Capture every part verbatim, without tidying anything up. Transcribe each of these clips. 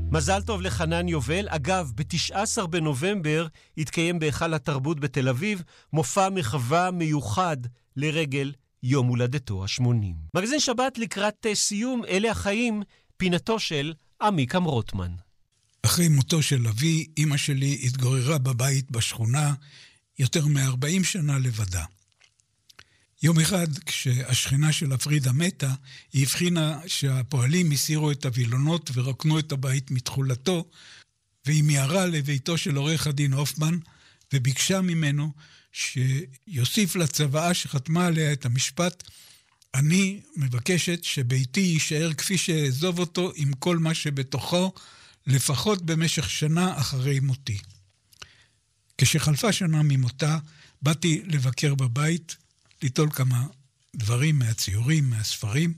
מזל טוב לחנן יובל. אגב, ב-תשעה עשר בנובמבר התקיים בהיכל התרבות בתל אביב מופע מחווה מיוחד לרגל יום הולדתו ה-שמונים. מגזין שבת לקראת סיום, אלה החיים, פינתו של עמיקם רוטמן. אחרי מותו של אבי, אמא שלי התגוררה בבית בשכונה יותר מ-ארבעים שנה לבדה. יום אחד, כשהשכנה של הפרידה מתה, היא הבחינה שהפועלים הסירו את הווילונות ורוקנו את הבית מתחולתו, והיא מיהרה לביתו של עורך הדין הופמן, וביקשה ממנו שיוסיף לצוואה שחתמה עליה את המשפט, אני מבקשת שביתי יישאר כפי שאעזוב אותו עם כל מה שבתוכו, לפחות במשך שנה אחרי מותי. כשחלפה שנה ממותה, באתי לבקר בבית, ליטול כמה דברים מהציורים, מהספרים.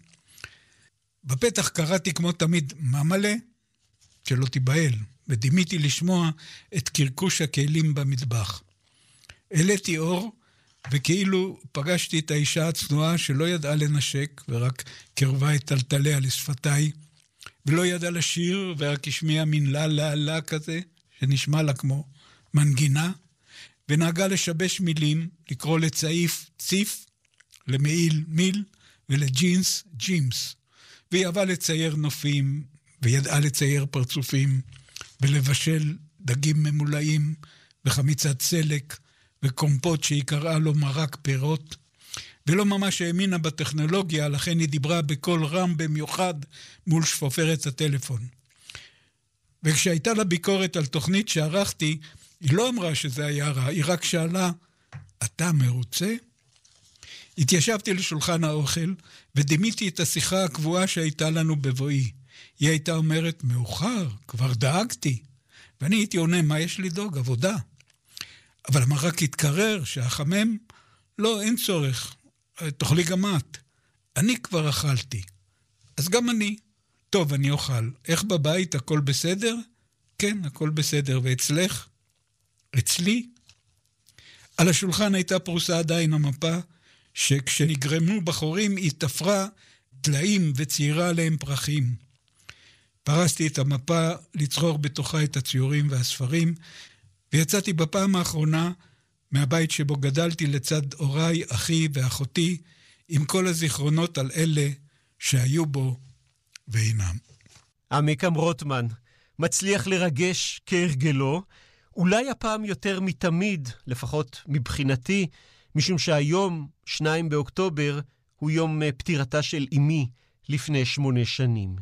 בפתח קראתי כמו תמיד ממלא, שלא תיבהל, ודימיתי לשמוע את קרקוש הכלים במטבח. העליתי אור, וכאילו פגשתי את האישה הצנועה שלא ידעה לנשק, ורק קרבה את טלטליה לשפתיי, ולא ידעה לשיר, ורק השמיעה מין לה לה לה כזה, שנשמע לה כמו מנגינה, ונהגה לשבש מילים, לקרוא לצעיף ציף, למעיל מיל, ולג'ינס ג'ימס. והיא אהבה לצייר נופים, וידעה לצייר פרצופים, ולבשל דגים ממולאים, וחמיצת סלק, וקומפות שהיא קראה לו מרק פירות, ולא ממש האמינה בטכנולוגיה, לכן היא דיברה בקול רם במיוחד מול שפופרת הטלפון. וכשהייתה לה ביקורת על תוכנית שערכתי, היא לא אמרה שזה היה רע, היא רק שאלה, אתה מרוצה? התיישבתי לשולחן האוכל, ודימיתי את השיחה הקבועה שהייתה לנו בבואי. היא הייתה אומרת, מאוחר, כבר דאגתי. ואני הייתי עונה, מה יש לדאוג? עבודה. אבל המרק התקרר, שהחמם, לא, אין צורך. תאכלי גם את. אני כבר אכלתי. אז גם אני. טוב, אני אוכל. איך בבית, הכל בסדר? כן, הכל בסדר. ואצלך? אצלי? על השולחן הייתה פרוסה עדיין המפה, שכשנגרמו בחורים היא תפרה תלאים וציירה עליהם פרחים. פרסתי את המפה לצרור בתוכה את הציורים והספרים, ויצאתי בפעם האחרונה מהבית שבו גדלתי לצד הוריי, אחי ואחותי, עם כל הזיכרונות על אלה שהיו בו ואינם. עמיקם רוטמן מצליח לרגש כהרגלו, אולי הפעם יותר מתמיד, לפחות מבחינתי, משום שהיום, שניים באוקטובר, הוא יום פטירתה של אמי לפני שמונה שנים.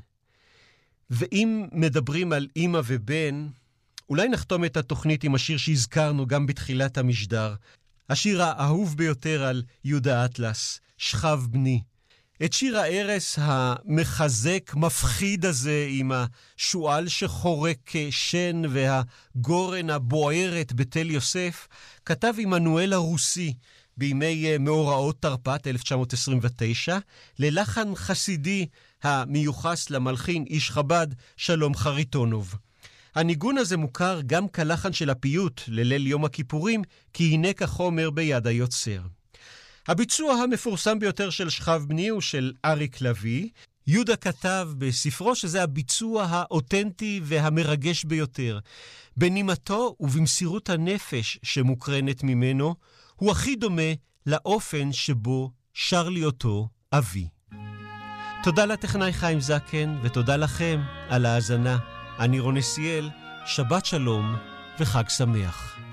ואם מדברים על אמא ובן, אולי נחתום את התוכנית עם השיר שהזכרנו גם בתחילת המשדר, השיר האהוב ביותר על יהודה אטלס, שכב בני. את שיר הערס המחזק, מפחיד הזה, עם השואל שחורק שן והגורן הבוערת בתל יוסף, כתב עמנואל הרוסי בימי מאורעות תרפ"ט אלף תשע מאות עשרים ותשע, ללחן חסידי המיוחס למלחין איש חב"ד שלום חריטונוב. הניגון הזה מוכר גם כלחן של הפיוט לליל יום הכיפורים, כי הנה כחומר ביד היוצר. הביצוע המפורסם ביותר של שכב בני הוא של אריק לוי. יהודה כתב בספרו שזה הביצוע האותנטי והמרגש ביותר. בנימתו ובמסירות הנפש שמוקרנת ממנו, הוא הכי דומה לאופן שבו שר לי אותו אבי. תודה לטכנאי חיים זקן, ותודה לכם על ההאזנה. אני רונסיאל, שבת שלום וחג שמח.